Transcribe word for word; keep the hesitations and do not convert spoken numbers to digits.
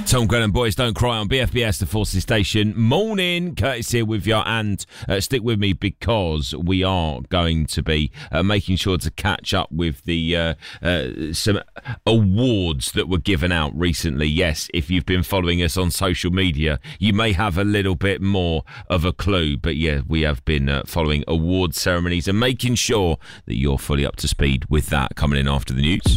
Tom Grennan, Boys Don't Cry on B F B S, the Forces Station. Morning, Curtis here with you, and uh, stick with me because we are going to be uh, making sure to catch up with the uh, uh, some awards that were given out recently. Yes, if you've been following us on social media, you may have a little bit more of a clue, but yeah, we have been uh, following award ceremonies and making sure that you're fully up to speed with that coming in after the news.